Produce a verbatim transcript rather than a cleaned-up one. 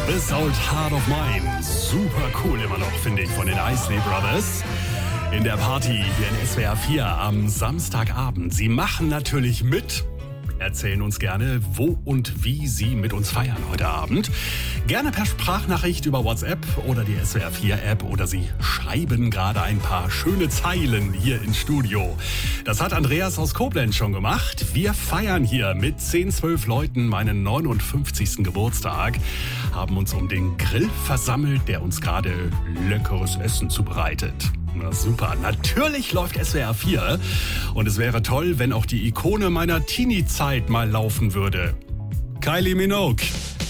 This Old Heart of Mine. Super cool immer noch, finde ich, von den Isley Brothers. In der Party hier in S W R vier am Samstagabend. Sie machen natürlich mit. Erzählen uns gerne, wo und wie Sie mit uns feiern heute Abend. Gerne per Sprachnachricht über WhatsApp oder die S W R vier App oder Sie schreiben gerade ein paar schöne Zeilen hier ins Studio. Das hat Andreas aus Koblenz schon gemacht. Wir feiern hier mit zehn, zwölf Leuten meinen neunundfünfzigsten Geburtstag, haben uns um den Grill versammelt, der uns gerade leckeres Essen zubereitet. Na super, natürlich läuft S W R vier und es wäre toll, wenn auch die Ikone meiner Teenie-Zeit mal laufen würde. Kylie Minogue.